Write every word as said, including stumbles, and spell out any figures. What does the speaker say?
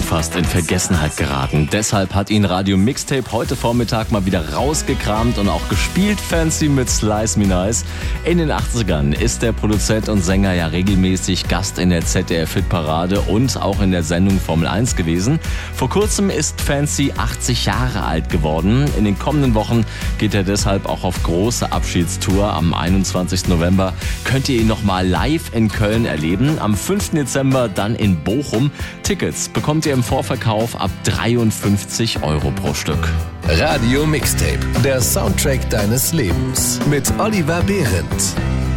fast in Vergessenheit geraten. Deshalb hat ihn Radio Mixtape heute Vormittag mal wieder rausgekramt und auch gespielt. Fancy mit Slice Me Nice. In den achtzigern ist der Produzent und Sänger ja regelmäßig Gast in der Z D F-Hitparade und auch in der Sendung Formel eins gewesen. Vor kurzem ist Fancy achtzig Jahre alt geworden. In den kommenden Wochen geht er deshalb auch auf große Abschiedstour. Am einundzwanzigsten November könnt ihr ihn nochmal live in Köln erleben. Am fünften Dezember dann in Bochum. Tickets bekommt ihr im Vorverkauf ab dreiundfünfzig Euro pro Stück. Radio Mixtape, der Soundtrack deines Lebens mit Oliver Behrendt.